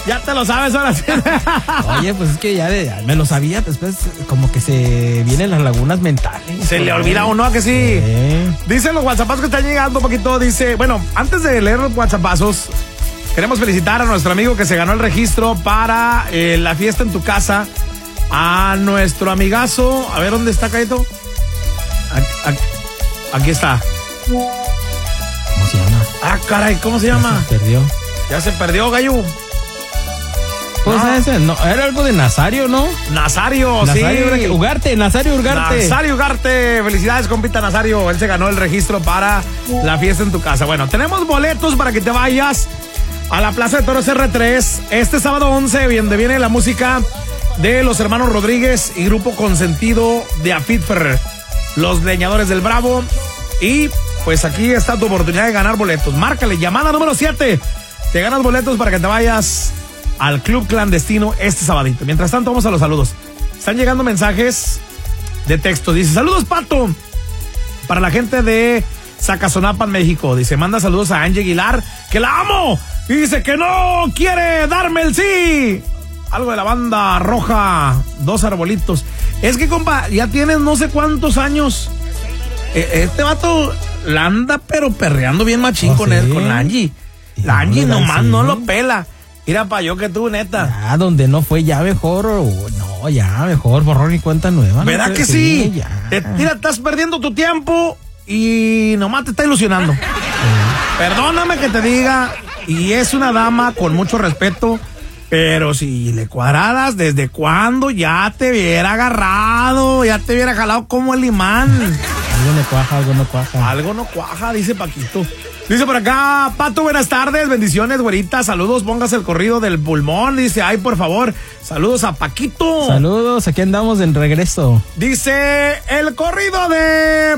Ya te lo sabes ahora sí. Oye, pues es que ya me lo sabía, después como que se vienen las lagunas mentales. Se le olvida a uno, ¿a que sí? Dice los WhatsAppazos que están llegando un poquito, dice, bueno, antes de leer los WhatsAppazos, queremos felicitar a nuestro amigo que se ganó el registro para la fiesta en tu casa, a nuestro amigazo, a ver, ¿dónde está, Caito? Aquí está. ¿Cómo se llama? Ah, caray, ¿cómo se llama? Se perdió. Ya se perdió, gallo. Pues ese, no, era algo de Nazario, ¿no? Nazario, sí. Nazario Ugarte. Felicidades, compita Nazario. Él se ganó el registro para la fiesta en tu casa. Bueno, tenemos boletos para que te vayas a la Plaza de Toros R3 este sábado 11, donde viene la música de los hermanos Rodríguez y Grupo Consentido de Afid Ferrer, los leñadores del Bravo. Y pues aquí está tu oportunidad de ganar boletos. Márcale, llamada número 7. Te ganas boletos para que te vayas al Club Clandestino este sabadito. Mientras tanto, vamos a los saludos. Están llegando mensajes de texto. Dice, saludos, Pato, para la gente de Zacazonapan, México. Dice, manda saludos a Angie Aguilar, que la amo. Y dice que no quiere darme el sí. Algo de la banda roja, 2 arbolitos. Es que, compa, ya tienes no sé cuántos años. Este vato la anda pero perreando bien machín con él, con la Angie. La Angie nomás no lo pela. Mira pa' yo que tú, neta. Ya, donde no fue, ya mejor. No, ya mejor, borrón y cuenta nueva. ¿Verdad que sí? Mira, estás perdiendo tu tiempo y nomás te está ilusionando. Perdóname que te diga, y es una dama con mucho respeto, pero si le cuadraras, ¿desde cuándo ya te hubiera agarrado? Ya te hubiera jalado como el imán. Algo no cuaja, algo no cuaja. Algo no cuaja, dice Paquito. Dice por acá, Pato, buenas tardes, bendiciones, güerita, saludos, póngase el corrido del pulmón, dice, ay, por favor, saludos a Paquito. Saludos, aquí andamos en regreso. Dice, el corrido de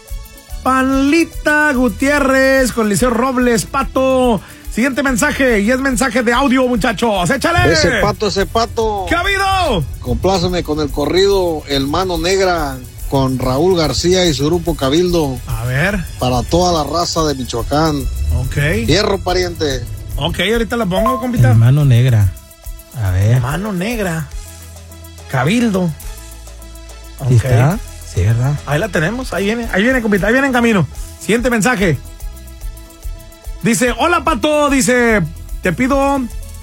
Panlita Gutiérrez con Liceo Robles, Pato. Siguiente mensaje, y es mensaje de audio, muchachos, échale. Ese pato. ¿Qué ha habido? Compláceme con el corrido El Mano Negra, con Raúl García y su grupo Cabildo. A ver. Para toda la raza de Michoacán. Ok. Hierro, pariente. Ok, ahorita la pongo, compita. El Mano Negra. A ver. Mano Negra. Cabildo. ¿Sí está? Sí, ¿verdad? Ahí la tenemos, ahí viene, compita, ahí viene en camino. Siguiente mensaje. Dice, hola, Pato, dice, te pido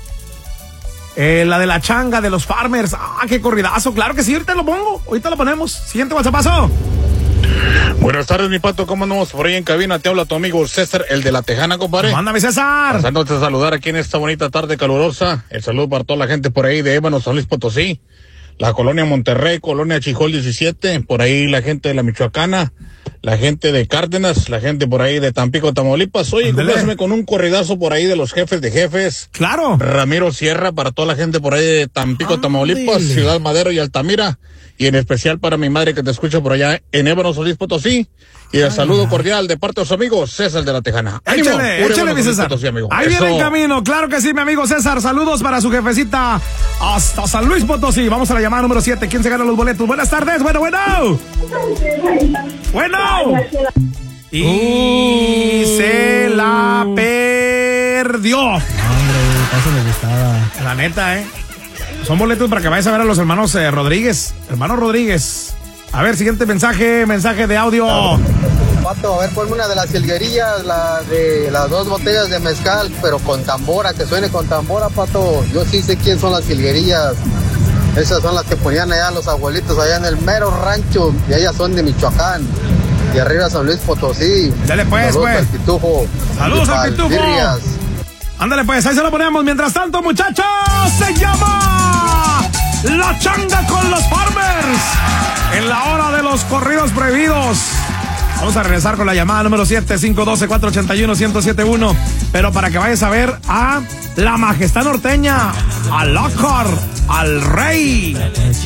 la de la changa de los Farmers. Ah, qué corridazo, claro que sí, ahorita lo pongo, ahorita lo ponemos. Siguiente WhatsAppazo. Buenas tardes, mi Pato, ¿cómo andamos por ahí en cabina? Te habla tu amigo César, el de la Tejana, compadre. Mándame, César. Pasándote a saludar aquí en esta bonita tarde calurosa. El saludo para toda la gente por ahí de Ébano, San Luis Potosí, la colonia Monterrey, colonia Chijol 17, por ahí la gente de la Michoacana, la gente de Cárdenas, la gente por ahí de Tampico, Tamaulipas. Oye, compláceme con un corridazo por ahí de los jefes de jefes. Claro. Ramiro Sierra, para toda la gente por ahí de Tampico, Tamaulipas, Ciudad Madero y Altamira. Y en especial para mi madre que te escucha por allá en Ébano, San Luis Potosí. Y el saludo cordial de parte de su amigo César de la Tejana. Échale, mi César. Potosí, amigo. Ahí viene en camino, claro que sí, mi amigo César. Saludos para su jefecita hasta San Luis Potosí. Vamos a la llamada número 7. ¿Quién se gana los boletos? Buenas tardes, bueno. Y se la perdió. Hombre, eso me gustaba. La neta, son boletos para que vayas a ver a los hermanos Rodríguez. Hermanos Rodríguez. A ver, siguiente mensaje de audio. Pato, a ver, ponme una de las jilguerillas, la de las 2 botellas de mezcal, pero con tambora, que suene con tambora, Pato. Yo sí sé quién son las jilguerillas. Esas son las que ponían allá los abuelitos, allá en el mero rancho, y ellas son de Michoacán. Y arriba San Luis Potosí. Dale pues, saludos al Pitufo. Saludos al Pitufo. Ándale pues, ahí se lo ponemos. Mientras tanto, muchachos, se llama La Changa con los Farmers. En la hora de los corridos prohibidos. Vamos a regresar con la llamada número 7, 512-481-1071. Pero para que vayas a ver a la majestad norteña, a Lockhart, al rey.